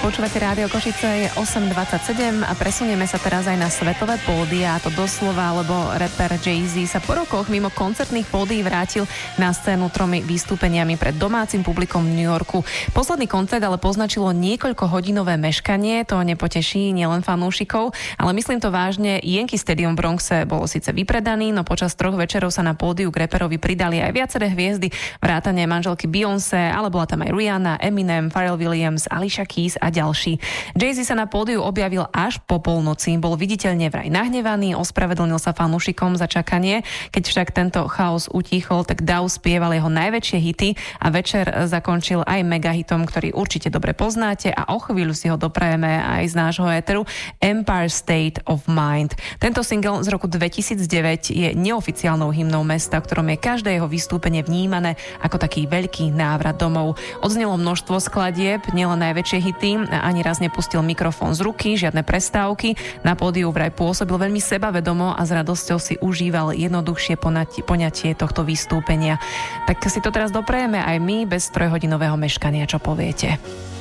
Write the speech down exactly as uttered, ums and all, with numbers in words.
Počúvate Rádio Košice, je osem dvadsaťsedem a presunieme sa teraz aj na svetové pódia, a to doslova, lebo rapper Jay-Z sa po rokoch mimo koncertných pódií vrátil na scénu tromi vystúpeniami pred domácim publikom v New Yorku. Posledný koncert ale poznačilo niekoľko hodinové meškanie, to nepoteší nielen fanúšikov, ale myslím to vážne. Yankee Stadium v Bronxe bolo síce vypredaný, no počas troch večerov sa na pódiu k rapperovi pridali aj viaceré hviezdy, vrátane manželky Beyoncé, ale bola tam aj Rihanna, Eminem, Pharrell Williams, Alicia Keys a ďalší. Jay-Z sa na pódiu objavil až po polnoci, bol viditeľne vraj nahnevaný, ospravedlnil sa fanúšikom za čakanie. Keď však tento chaos utíchol, tak Daw spieval jeho najväčšie hity a večer zakončil aj megahitom, ktorý určite dobre poznáte a o chvíľu si ho doprajeme aj z nášho éteru, Empire State of Mind. Tento single z roku dvetisícdeväť je neoficiálnou hymnou mesta, v ktorom je každé jeho vystúpenie vnímané ako taký veľký návrat domov. Odznelo množstvo skladieb, nielen najväčšie hity, ani raz nepustil mikrofón z ruky, žiadne prestávky. Na pódiu vraj pôsobil veľmi sebavedomo a s radosťou si užíval jednoduchšie poňatie tohto vystúpenia. Tak si to teraz doprejeme aj my bez trojhodinového meškania, čo poviete?